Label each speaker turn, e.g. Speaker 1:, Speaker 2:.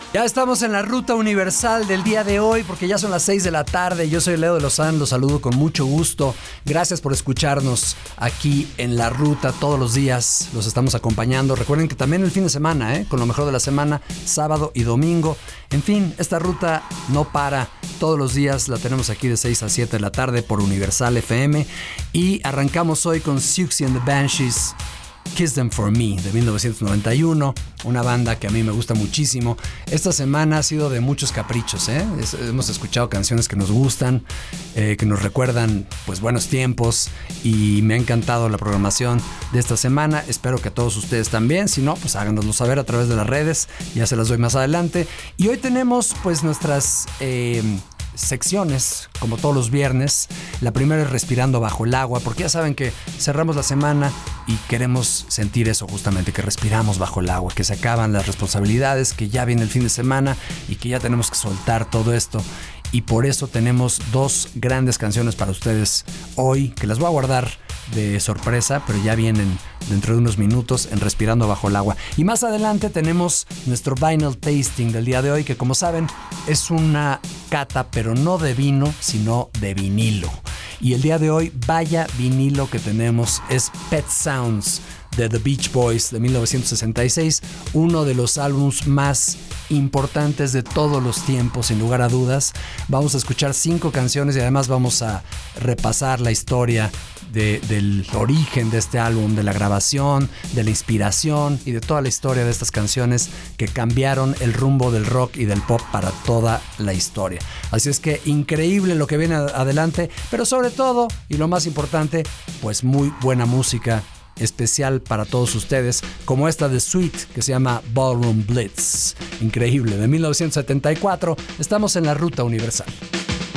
Speaker 1: Ya estamos en la ruta universal del día de hoy porque ya son las 6 de la tarde. Yo soy Leo de Lozán, los saludo con mucho gusto. Gracias por escucharnos aquí en la ruta todos los días. Los estamos acompañando. Recuerden que también el fin de semana, con lo mejor de la semana, sábado y domingo. En fin, esta ruta no para. Todos los días la tenemos aquí de 6 a 7 de la tarde por Universal FM. Y arrancamos hoy con Siouxsie and the Banshees, Kiss Them For Me, de 1991, una banda que a mí me gusta muchísimo. Esta semana ha sido de muchos caprichos, hemos escuchado canciones que nos gustan, que nos recuerdan pues buenos tiempos, y me ha encantado la programación de esta semana. Espero que a todos ustedes también. Si no, pues háganoslo saber a través de las redes, ya se las doy más adelante. Y hoy tenemos pues nuestras secciones, como todos los viernes. La primera es Respirando Bajo el Agua, porque ya saben que cerramos la semana y queremos sentir eso justamente, que respiramos bajo el agua, que se acaban las responsabilidades, que ya viene el fin de semana y que ya tenemos que soltar todo esto. Y por eso tenemos dos grandes canciones para ustedes hoy, que las voy a guardar de sorpresa, pero ya vienen dentro de unos minutos en Respirando Bajo el Agua. Y más adelante tenemos nuestro Vinyl Tasting del día de hoy, que como saben es una cata, pero no de vino, sino de vinilo. Y el día de hoy, vaya vinilo que tenemos, es Pet Sounds de The Beach Boys de 1966, uno de los álbumes más importantes de todos los tiempos, sin lugar a dudas. Vamos a escuchar 5 canciones y además vamos a repasar la historia del origen de este álbum, de la grabación, de la inspiración y de toda la historia de estas canciones que cambiaron el rumbo del rock y del pop para toda la historia. Así es que increíble lo que viene adelante, pero sobre todo, y lo más importante, pues muy buena música especial para todos ustedes, como esta de Sweet, que se llama Ballroom Blitz. Increíble, de 1974. Estamos en la ruta universal.